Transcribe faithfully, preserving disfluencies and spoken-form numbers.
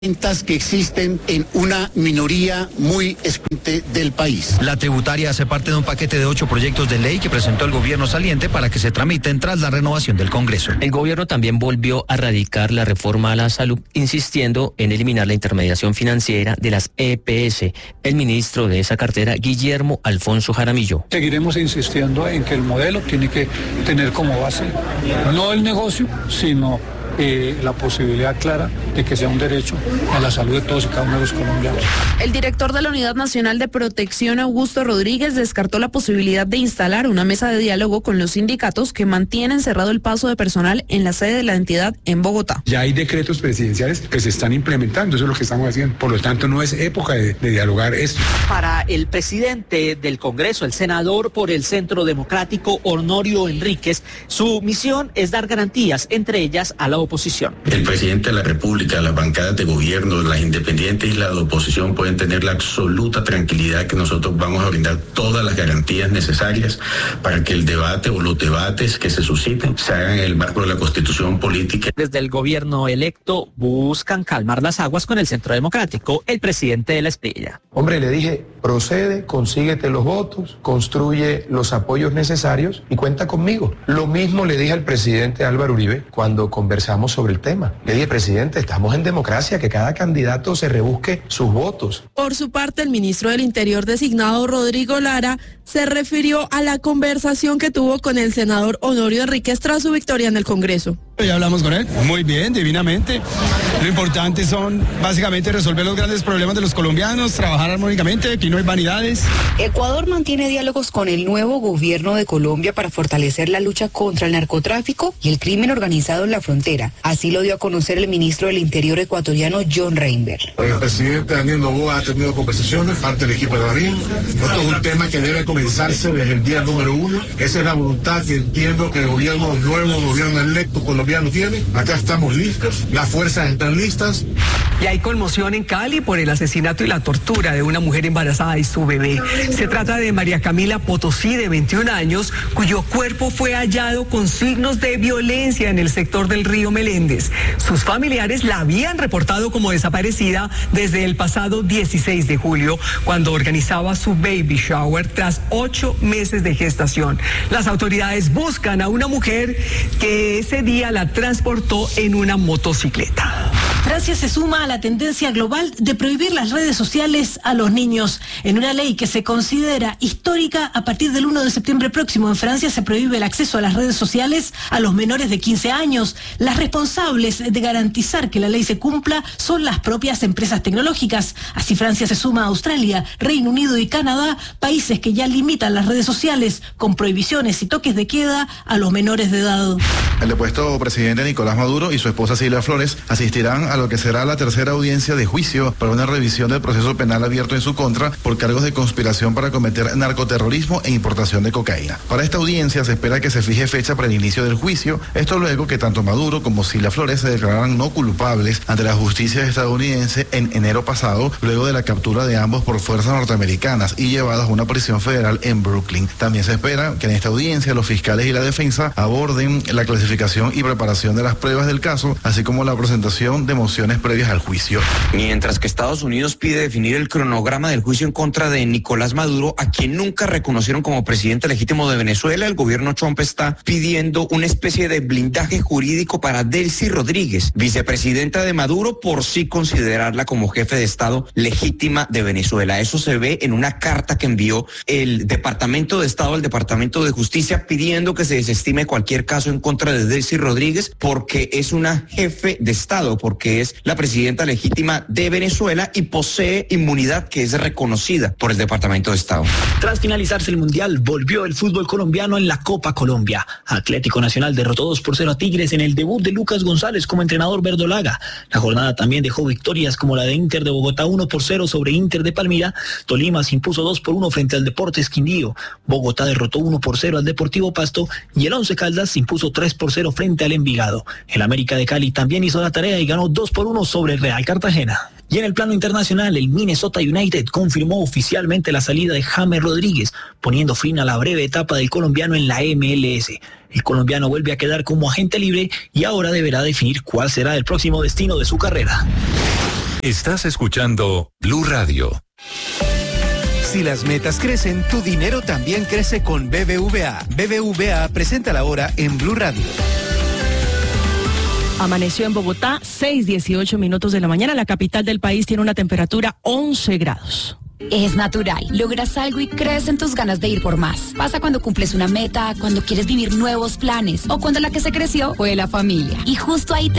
ventas que existen en una minoría muy excluyente del país. La tributaria hace parte de un paquete de ocho proyectos de ley que presentó el gobierno saliente para que se tramiten tras la renovación del Congreso. El gobierno también volvió a radicar la reforma a la salud, insistiendo en eliminar la intermediación financiera de las E P S. El ministro de esa cartera, Guillermo Alfonso Jaramillo. Seguiremos insistiendo en que el modelo tiene que tener como base no el negocio, sino Eh, la posibilidad clara de que sea un derecho a la salud de todos y cada uno de los colombianos. El director de la Unidad Nacional de Protección, Augusto Rodríguez, descartó la posibilidad de instalar una mesa de diálogo con los sindicatos que mantienen cerrado el paso de personal en la sede de la entidad en Bogotá. Ya hay decretos presidenciales que se están implementando, eso es lo que estamos haciendo. Por lo tanto, no es época de, de dialogar esto. Para el presidente del Congreso, el senador por el Centro Democrático, Honorio Enríquez, su misión es dar garantías, entre ellas a la oposición. El presidente de la República, las bancadas de gobierno, las independientes y la de oposición pueden tener la absoluta tranquilidad que nosotros vamos a brindar todas las garantías necesarias para que el debate o los debates que se susciten se hagan en el marco de la Constitución política. Desde el gobierno electo buscan calmar las aguas con el Centro Democrático. El presidente de la Esprilla. Hombre, le dije, procede, consíguete los votos, construye los apoyos necesarios y cuenta conmigo. Lo mismo le dije al presidente Álvaro Uribe cuando conversamos sobre el tema. Le dije, presidente, estamos en democracia, que cada candidato se rebusque sus votos. Por su parte, el ministro del Interior designado, Rodrigo Lara, se refirió a la conversación que tuvo con el senador Honorio Enríquez tras su victoria en el Congreso. Ya hablamos con él, muy bien, divinamente. Lo importante son básicamente resolver los grandes problemas de los colombianos, trabajar armónicamente, aquí no hay vanidades. Ecuador mantiene diálogos con el nuevo gobierno de Colombia para fortalecer la lucha contra el narcotráfico y el crimen organizado en la frontera. Así lo dio a conocer el ministro del Interior ecuatoriano, John Reinberg. El presidente Daniel Noboa ha tenido conversaciones, parte del equipo de Darín. Esto es un tema que debe comenzarse desde el día número uno. Esa es la voluntad que entiendo que el gobierno nuevo, el gobierno electo colombiano tiene. Acá estamos listos, las fuerzas están listas. Y hay conmoción en Cali por el asesinato y la tortura de una mujer embarazada y su bebé. Se trata de María Camila Potosí, de veintiún años, cuyo cuerpo fue hallado con signos de violencia en el sector del río Meléndez. Sus familiares la habían reportado como desaparecida desde el pasado dieciséis de julio, cuando organizaba su baby shower tras ocho meses de gestación. Las autoridades buscan a una mujer que ese día la transportó en una motocicleta. Francia se suma a la tendencia global de prohibir las redes sociales a los niños. En una ley que se considera histórica, a partir del primero de septiembre próximo en Francia se prohíbe el acceso a las redes sociales a los menores de quince años. Las responsables de garantizar que la ley se cumpla son las propias empresas tecnológicas. Así Francia se suma a Australia, Reino Unido y Canadá, países que ya limitan las redes sociales con prohibiciones y toques de queda a los menores de edad. El depuesto presidente Nicolás Maduro y su esposa Silvia Flores asistirán a lo que será la tercera audiencia de juicio para una revisión del proceso penal abierto en su contra por cargos de conspiración para cometer narcoterrorismo e importación de cocaína. Para esta audiencia se espera que se fije fecha para el inicio del juicio, esto luego que tanto Maduro como Silvia Flores se declararan no culpables ante la justicia estadounidense en enero pasado, luego de la captura de ambos por fuerzas norteamericanas y llevadas a una prisión federal en Brooklyn. También se espera que en esta audiencia los fiscales y la defensa aborden la clasificación y preparación de las pruebas del caso, así como la presentación de mociones previas al juicio. Mientras que Estados Unidos pide definir el cronograma del juicio en contra de Nicolás Maduro, a quien nunca reconocieron como presidente legítimo de Venezuela, el gobierno Trump está pidiendo una especie de blindaje jurídico para Delcy Rodríguez, vicepresidenta de Maduro, por sí considerarla como jefe de Estado legítima de Venezuela. Eso se ve en una carta que envió el Departamento de Estado al Departamento de Justicia pidiendo que se desestime cualquier caso en contra de Delcy Rodríguez porque es una jefe de Estado, porque es la presidenta legítima de Venezuela y posee inmunidad que es reconocida por el Departamento de Estado. Tras finalizarse el Mundial, volvió el fútbol colombiano en la Copa Colombia. Atlético Nacional derrotó dos por cero a Tigres en el debut de Lucas González como entrenador verdolaga. La jornada también dejó victorias como la de Inter de Bogotá uno por cero sobre Inter de Palmira. Tolima se impuso dos por uno frente al Deportes Quindío. Bogotá derrotó uno por cero al Deportivo Pasto y el Once Caldas se impuso tres por cero frente al Envigado. El América de Cali también hizo la tarea y ganó dos por uno sobre el Real Cartagena. Y en el plano internacional, el Minnesota United confirmó oficialmente la salida de James Rodríguez, poniendo fin a la breve etapa del colombiano en la M L S. El colombiano vuelve a quedar como agente libre y ahora deberá definir cuál será el próximo destino de su carrera. Estás escuchando Blue Radio. Si las metas crecen, tu dinero también crece con B B V A. B B V A presenta la hora en Blue Radio. Amaneció en Bogotá, seis dieciocho minutos de la mañana. La capital del país tiene una temperatura once grados. Es natural. Logras algo y crecen tus ganas de ir por más. Pasa cuando cumples una meta, cuando quieres vivir nuevos planes o cuando la que se creció fue la familia. Y justo ahí te